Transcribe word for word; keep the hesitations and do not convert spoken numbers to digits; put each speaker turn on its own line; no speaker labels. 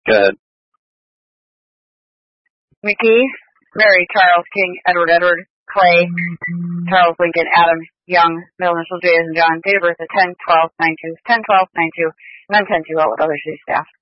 Good.
McGee, Mary, Charles, King, Edward, Edward, Clay, Charles, Lincoln, Adam, Young, middle initial J as in John, date of birth at ten twelve ninety-two, ten twelve ninety-two, and then ten two, all with other city staff.